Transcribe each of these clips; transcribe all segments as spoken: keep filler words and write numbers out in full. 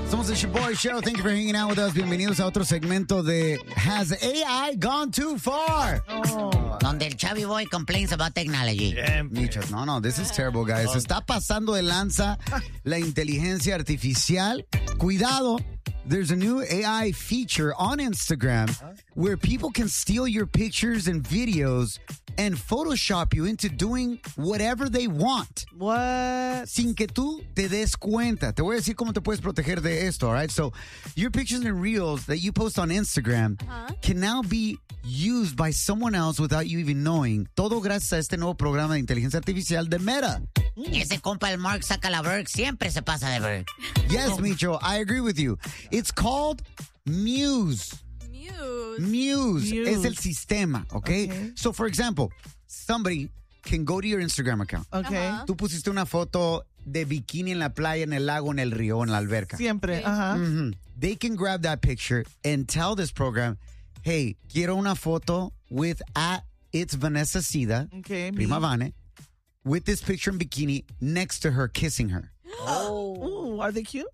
Somos el Boy Show. Thank you for hanging out with us. Bienvenidos a otro segmento de Has A I Gone Too Far? Oh. Donde el Chubby Boy complains about technology. Michos, no, no, this is terrible, guys. Se está pasando de lanza la inteligencia artificial. Cuidado. There's a new A I feature on Instagram where people can steal your pictures and videos and Photoshop you into doing whatever they want. What? Sin que tú te des cuenta. Te voy a decir cómo te puedes proteger de esto, all right? So, your pictures and reels that you post on Instagram uh-huh. can now be used by someone else without you even knowing. Todo gracias a este nuevo programa de inteligencia artificial de Meta. Ese compa el Mark Zuckerberg siempre se pasa de Berg. Yes, Micho, I agree with you. It's called Muse. Muse. Muse. Muse. Es el sistema, okay? Okay. So, for example, somebody can go to your Instagram account. Okay. Ajá. Tú pusiste una foto de bikini en la playa, en el lago, en el río, en la alberca. Siempre. Sí. Ajá. Mm-hmm. They can grab that picture and tell this program, hey, quiero una foto with at it's Vanessa Sida, Okay. Prima me. Vane, with this picture in bikini next to her kissing her. Ooh, are they cute?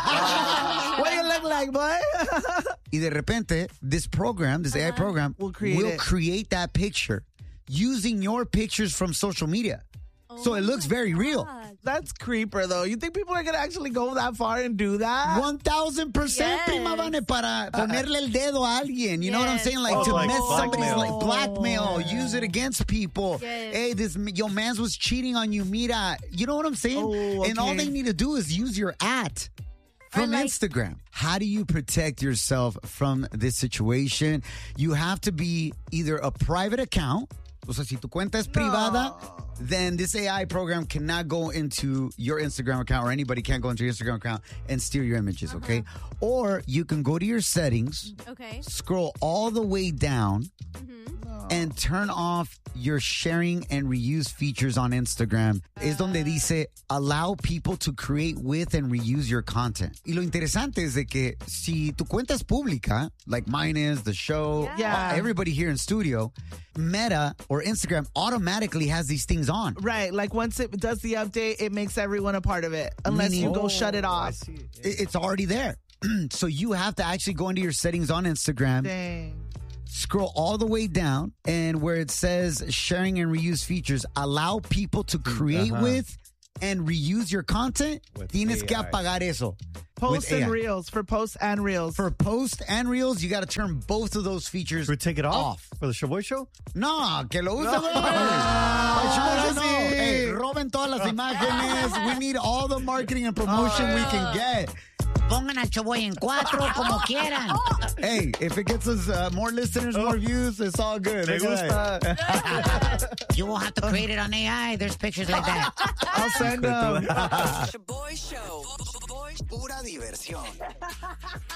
What do you look like, boy? Y de repente, this program, this A I program, Will create will it. create that picture using your pictures from social media. So it looks very real. That's creeper, though. You think people are going to actually go that far and do that? one thousand percent, Yes. Prima Vane, para ponerle el dedo a alguien. You know what I'm Yes. saying? Like Oh, to like mess somebody's blackmail. like blackmail, use it against people. Yes. Hey, this your man's was cheating on you, mira. You know what I'm saying? Oh, And all okay. they need to do is use your at from like- Instagram. How do you protect yourself from this situation? You have to be either a private account. O sea, si tu cuenta es privada, then this A I program cannot go into your Instagram account, or anybody can't go into your Instagram account and steal your images, okay? Or you can go to your settings, Okay. scroll all the way down, and turn off your sharing and reuse features on Instagram. Es donde dice, allow people to create with and reuse your content. Y lo interesante es de que si tu cuenta es pública, like mine is, the show, Yeah. everybody here in studio, Meta or Instagram automatically has these things on. Right. Like once it does the update, it makes everyone a part of it. Unless Meaning- you go shut it I off. see. It- It's already there. So you have to actually go into your settings on Instagram, Dang. scroll all the way down, and where it says sharing and reuse features, allow people to create Uh-huh. with and reuse your content. With Tienes que A I. apagar eso. Posts With and A I. reels. For posts and reels. For post and reels, you got to turn both of those features Should we take it off, off. for the Showboy Show? No, que lo usen. güey. ahora No, sí. hey, roben todas las imágenes. We need all the marketing and promotion we can get. Pongan al Choboy en cuatro, como quieran. Hey, if it gets us uh, more listeners, more views, it's all good. Me Look at that. gusta. You won't have to create it on A I. There's pictures like that. I'll send them. Boy Show. Pura diversión.